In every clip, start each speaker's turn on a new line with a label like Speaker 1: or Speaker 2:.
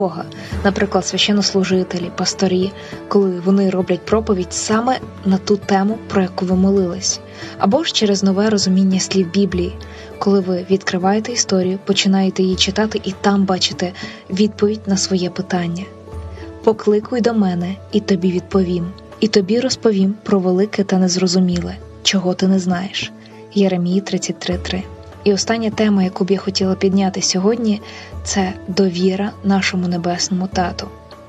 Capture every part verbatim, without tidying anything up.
Speaker 1: Бога. Наприклад, священнослужителі, пасторі, коли вони роблять проповідь саме на ту тему, про яку ви молились. Або ж через нове розуміння слів Біблії, коли ви відкриваєте історію, починаєте її читати і там бачите відповідь на своє питання. «Покликуй до мене, і тобі відповім, і тобі розповім про велике та незрозуміле, чого ти не знаєш». Єремії тридцять три три. І остання тема, яку б я хотіла підняти сьогодні, це довіра нашому Небесному Тату.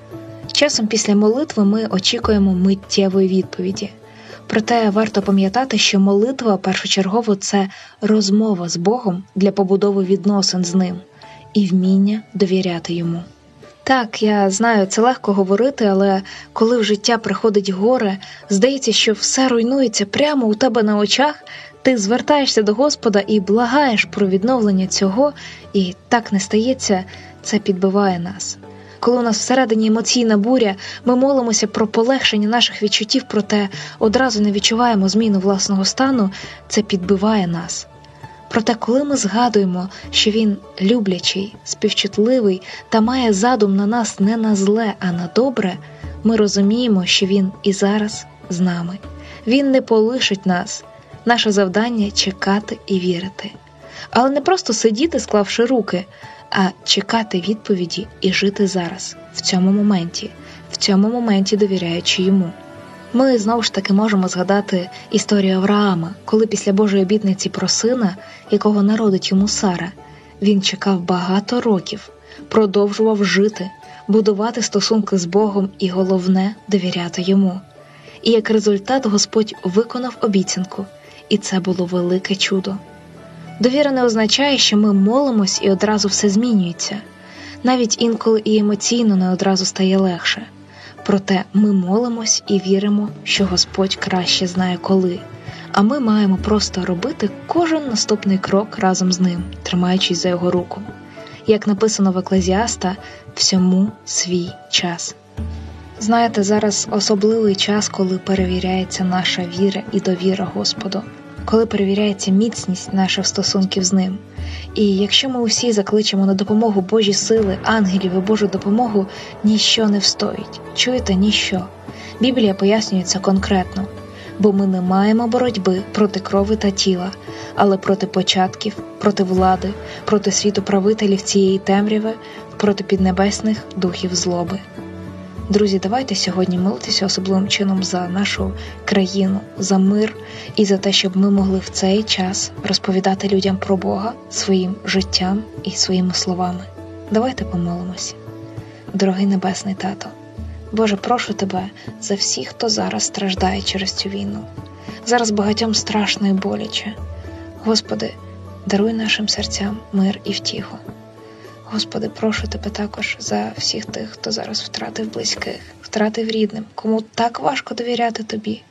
Speaker 1: Часом після молитви ми очікуємо миттєвої відповіді. Проте варто пам'ятати, що молитва першочергово – це розмова з Богом для побудови відносин з Ним і вміння довіряти Йому. Так, я знаю, це легко говорити, але коли в життя приходить горе, здається, що все руйнується прямо у тебе на очах, ти звертаєшся до Господа і благаєш про відновлення цього, і так не стається, це підбиває нас. Коли у нас всередині емоційна буря, ми молимося про полегшення наших відчуттів, проте одразу не відчуваємо зміну власного стану, це підбиває нас. Проте коли ми згадуємо, що Він люблячий, співчутливий та має задум на нас не на зле, а на добре, ми розуміємо, що Він і зараз з нами. Він не полишить нас. Наше завдання – чекати і вірити. Але не просто сидіти, склавши руки, а чекати відповіді і жити зараз, в цьому моменті, в цьому моменті довіряючи Йому. Ми, знову ж таки, можемо згадати історію Авраама, коли після Божої обітниці про сина, якого народить йому Сара, він чекав багато років, продовжував жити, будувати стосунки з Богом і, головне, довіряти Йому. І як результат Господь виконав обіцянку, і це було велике чудо. Довіра не означає, що ми молимось і одразу все змінюється. Навіть інколи і емоційно не одразу стає легше. Проте ми молимось і віримо, що Господь краще знає коли. А ми маємо просто робити кожен наступний крок разом з Ним, тримаючись за Його руку. Як написано в Еклезіаста, «всьому свій час». Знаєте, зараз особливий час, коли перевіряється наша віра і довіра Господу, коли перевіряється міцність наших стосунків з Ним. І якщо ми усі закличемо на допомогу Божі сили, ангелів і Божу допомогу, ніщо не встоїть. Чуєте? Ніщо. Біблія пояснює це конкретно. Бо ми не маємо боротьби проти крови та тіла, але проти початків, проти влади, проти світу правителів цієї темряви, проти піднебесних духів злоби. Друзі, давайте сьогодні молитися особливим чином за нашу країну, за мир і за те, щоб ми могли в цей час розповідати людям про Бога своїм життям і своїми словами. Давайте помолимося. Дорогий Небесний Тато, Боже, прошу Тебе за всіх, хто зараз страждає через цю війну. Зараз багатьом страшно і боляче. Господи, даруй нашим серцям мир і втіху. Господи, прошу Тебе також за всіх тих, хто зараз втратив близьких, втратив рідним, кому так важко довіряти Тобі.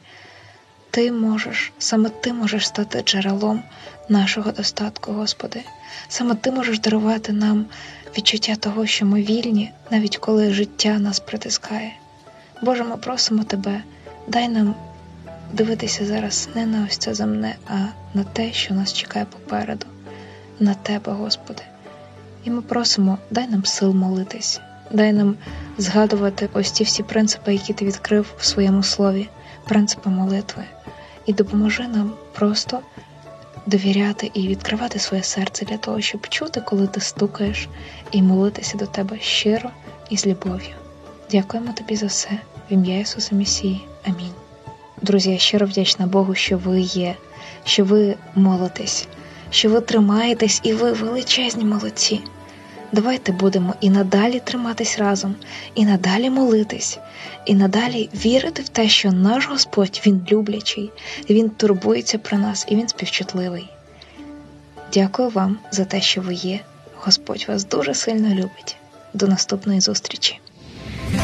Speaker 1: Ти можеш, саме Ти можеш стати джерелом нашого достатку, Господи. Саме Ти можеш дарувати нам відчуття того, що ми вільні, навіть коли життя нас притискає. Боже, ми просимо Тебе, дай нам дивитися зараз не на ось це земне, а на те, що нас чекає попереду, на Тебе, Господи. І ми просимо, дай нам сил молитись, дай нам згадувати ось ті всі принципи, які Ти відкрив в своєму слові, принципи молитви. І допоможи нам просто довіряти і відкривати своє серце для того, щоб чути, коли Ти стукаєш, і молитися до Тебе щиро і з любов'ю. Дякуємо Тобі за все. В ім'я Ісуса Месії. Амінь. Друзі, я щиро вдячна Богу, що ви є, що ви молитесь, що ви тримаєтесь і ви величезні молодці. Давайте будемо і надалі триматись разом, і надалі молитись, і надалі вірити в те, що наш Господь, Він люблячий, Він турбується про нас і Він співчутливий. Дякую вам за те, що ви є. Господь вас дуже сильно любить. До наступної зустрічі.